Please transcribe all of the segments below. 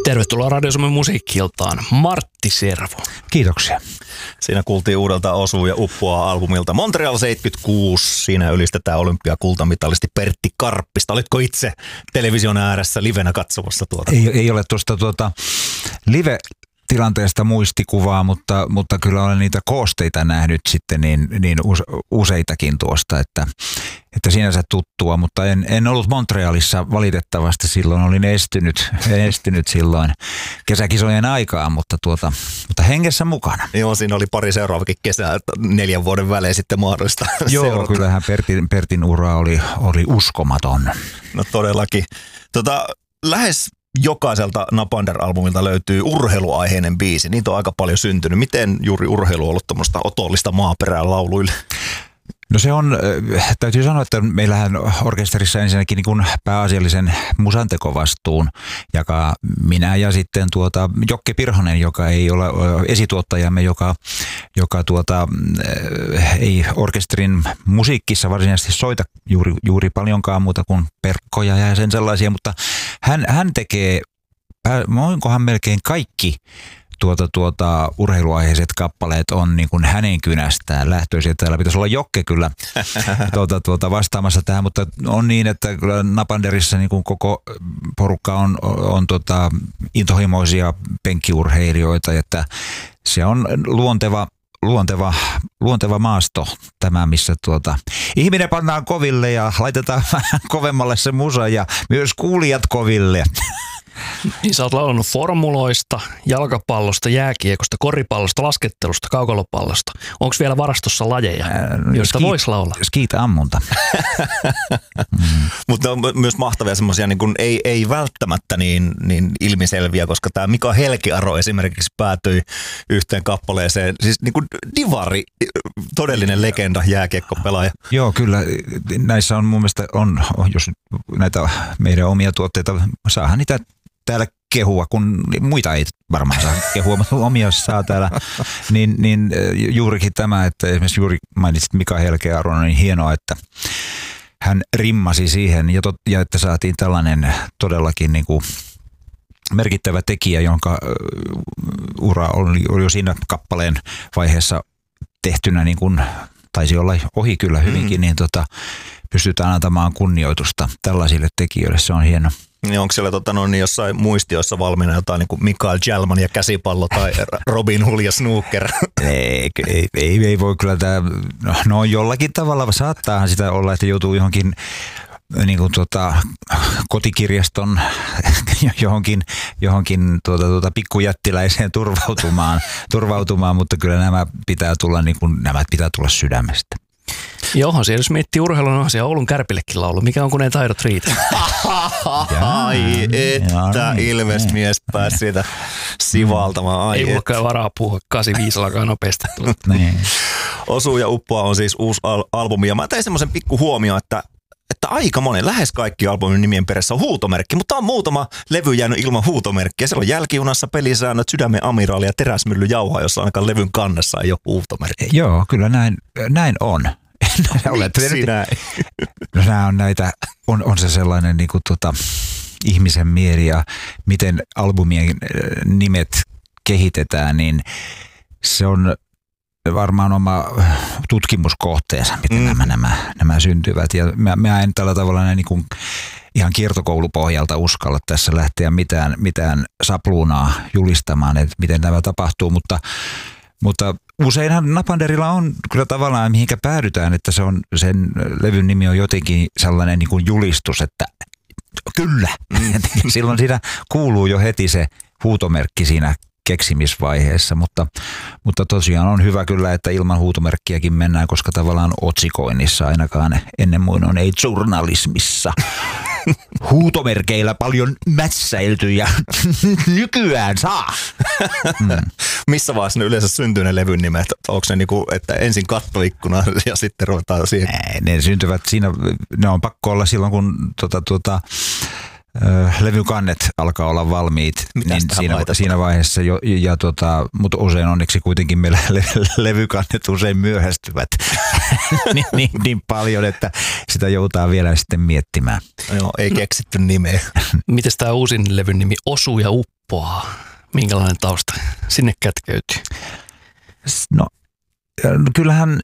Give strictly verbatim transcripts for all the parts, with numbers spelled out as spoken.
Tervetuloa Radio Suomen musiikki-iltaan, Martti Servo. Kiitoksia. Siinä kuultiin uudelta Osuu ja Uppoa albumilta Montreal seitsemänkymmentäkuusi. Siinä ylistetään olympiakultamitalisti Pertti Karppista. Olitko itse television ääressä livenä katsomassa tuota? Ei, ei ole tuosta tuota live tilanteesta muistikuvaa, mutta, mutta kyllä olen niitä koosteita nähnyt sitten niin, niin useitakin tuosta, että, että sinänsä tuttua, mutta en, en ollut Montrealissa valitettavasti silloin, olin estynyt, estynyt silloin kesäkisojen aikaan, mutta, tuota, mutta hengessä mukana. Joo, siinä oli pari seuraavakin kesää, neljän vuoden välein sitten mahdollista Joo, seurata. Kyllähän Pertin, Pertin ura oli, oli uskomaton. No todellakin. Tota, lähes jokaiselta Napander-albumilta löytyy urheiluaiheinen biisi. Niitä on aika paljon syntynyt. Miten juuri urheilu on ollut tuommoista otollista maaperää lauluille? No se on, täytyy sanoa, että meillähän orkesterissa ensinnäkin niin kuin pääasiallisen musantekovastuun jakaa minä ja sitten tuota Jokke Pirhonen, joka ei ole esituottajamme, joka, joka tuota, ei orkesterin musiikkissa varsinaisesti soita juuri, juuri paljonkaan muuta kuin perkkoja ja sen sellaisia, mutta hän, hän tekee, onkohan melkein kaikki Tuota, tuota, urheiluaiheiset kappaleet on niin kuin hänen kynästään lähtöisiä. Täällä pitäisi olla Jokke kyllä tuota, tuota, vastaamassa tähän, mutta on niin, että kyllä Napanderissa niin kuin koko porukka on, on tuota, intohimoisia penkkiurheilijoita, että se on luonteva, luonteva, luonteva maasto tämä, missä tuota, ihminen pannaan koville ja laitetaan vähän kovemmalle se musa ja myös kuulijat koville. Niin sä oot laulanut formuloista, jalkapallosta, jääkiekosta, koripallosta, laskettelusta, kaukalopallosta. Onko vielä varastossa lajeja, joista skiit, vois laulaa? Skiita-ammunta. mm. Mutta on myös mahtavia semmoisia, niin kuin ei, ei välttämättä niin, niin ilmiselviä, koska tämä Mika Helkiaro esimerkiksi päätyi yhteen kappaleeseen. Siis niin kuin divari, todellinen legenda, jääkiekkopelaaja. Joo, kyllä. Näissä on mun mielestä, on, jos näitä meidän omia tuotteita, saahan niitä täällä kehua, kun muita ei varmaan saa kehua, mutta omia saa täällä, niin, niin juurikin tämä, että esimerkiksi juuri mainitsit Mika Helkearon, niin hienoa, että hän rimmasi siihen ja, tot, ja että saatiin tällainen todellakin niin kuin merkittävä tekijä, jonka ura oli, oli jo siinä kappaleen vaiheessa tehtynä, niin kuin taisi olla ohi kyllä hyvinkin, mm. niin tota, pystytään antamaan kunnioitusta tällaisille tekijöille, se on hieno. Niin onko siellä tota, no, niin jossain muistioissa valmiina jotain niin kuin Mikael Jalman ja käsipallo tai Robin Hood ja snooker? Ei, ei, ei, ei voi kyllä tämä, no, no jollakin tavalla saattaahan sitä olla, että joutuu johonkin niin kuin tuota, kotikirjaston johonkin, johonkin tuota, tuota, pikkujättiläiseen turvautumaan, turvautumaan, mutta kyllä nämä pitää tulla, niin kuin, nämä pitää tulla sydämestä. Joo, siellä jos miettii urheilun, on siellä Oulun Kärpillekin laulu. Mikä on, kun ne taidot riitä? Ai, että Ilves-mies pääsi siitä sivaltamaan. Ei mullakaan varaa puhua kahdeksankymmentäviisi alkaa nopeasti. Osuu ja Uppoa on siis uusi al- albumi. Ja mä tein semmoisen pikku huomio, että että aika monen, lähes kaikki albumin nimien perässä on huutomerkki, mutta on muutama levy jäänyt ilman huutomerkkiä. Siellä on Jälkijunassa, Pelisäännöt, Sydämen amiraali ja Teräsmylly jauhaa, jossa ainakaan levyn kannessa ei ole huutomerkki. Joo, kyllä näin, näin on. Miksi näin? No, nämä on näitä, on, on se sellainen niin kuin tota, ihmisen mieli ja miten albumien nimet kehitetään, niin se on varmaan oma tutkimuskohteensa, miten mm. nämä, nämä, nämä syntyvät. Ja mä, mä en tällä tavalla näin niin kuin ihan kiertokoulupohjalta uskalla tässä lähteä mitään, mitään sapluunaa julistamaan, että miten tämä tapahtuu, mutta, mutta useinhan Napanderilla on kyllä tavallaan mihinkä päädytään, että se on, sen levyn nimi on jotenkin sellainen niin kuin julistus, että kyllä. Mm. Silloin siinä kuuluu jo heti se huutomerkki siinä keksimisvaiheessa, mutta, mutta tosiaan on hyvä kyllä, että ilman huutomerkkiäkin mennään, koska tavallaan otsikoinnissa ainakaan ennen muinoin ei journalismissa huutomerkeillä paljon mätsäilty ja nykyään saa. Mm. Missä vaiheessa ne yleensä syntyy ne levyn nimet? Onko ne niinku, että ensin kattoikkuna ja sitten ruvetaan siihen? Ne syntyvät siinä, ne on pakko olla silloin, kun tuota, tuota, levykannet alkaa olla valmiit, niin siinä, siinä vaiheessa jo, ja tota, mutta usein onneksi kuitenkin meillä le, levykannet usein myöhästyvät niin, niin, niin paljon, että sitä joutaa vielä sitten miettimään. Joo, ei keksitty nimeä. Mites tämä uusin levyn nimi Osuu ja Uppoa? uppoaa? Minkälainen tausta sinne kätkeytyy? No kyllähän,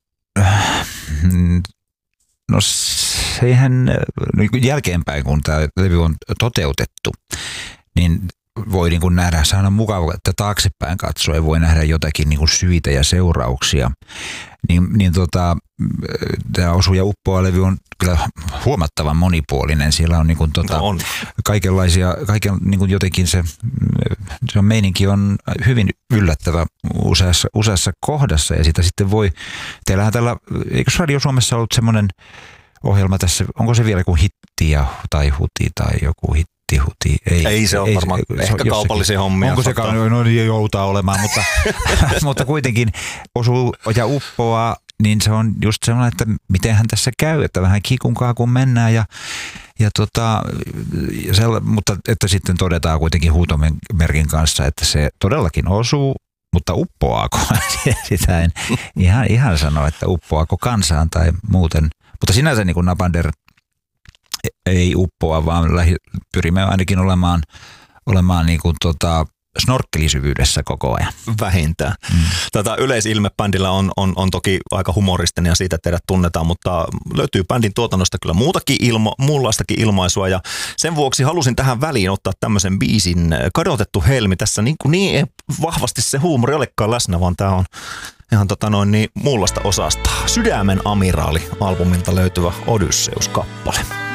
no sehän jälkeenpäin kun tämä levy on toteutettu, niin voi niin kuin nähdä, se on mukava, että taaksepäin katsoen voi nähdä jotakin niin kuin syitä ja seurauksia. Niin, niin tota, tämä Osu ja uppoa-levy on kyllä huomattavan monipuolinen. Siellä on, niin kuin, tota, on. kaikenlaisia, kaiken, niin kuin jotenkin se, se on meininki on hyvin yllättävä useassa, useassa kohdassa. Ja sitä sitten voi, teillähän tällä, eikö Radio Suomessa ollut semmoinen ohjelma tässä, onko se vielä kuin hitti ja, tai huti tai joku hitti? Huti. Ei, ei se ole ei, varmaan, se, ehkä kaupallisia hommia. Onko se, no niin joutaa olemaan, mutta, mutta kuitenkin Osu ja uppoa, niin se on just sellainen, että mitenhän tässä käy, että vähän kikunkaa kun mennään ja, ja tota, sella, mutta että sitten todetaan kuitenkin huutomerkin kanssa, että se todellakin osuu, mutta uppoaako? Sitä en ihan, ihan sano, että uppoaako kansaan tai muuten, mutta sinänsä niin kuin Napander ei uppoa, vaan lähi, pyrimme ainakin olemaan, olemaan niin kuin tota, snorkkelisyvyydessä koko ajan. Vähintään. Mm. Tätä yleisilme bändillä on, on, on toki aika humoristinen ja siitä teidät tunnetaan, mutta löytyy bändin tuotannosta kyllä muutakin ilmo, muunlaistakin ilmaisua ja sen vuoksi halusin tähän väliin ottaa tämmöisen biisin Kadotettu helmi. Tässä niin, kuin niin vahvasti se huumori olekaan läsnä, vaan tämä on ihan tota noin niin muunlaista osasta. Sydämen amiraali -albumilta löytyvä Odysseus-kappale.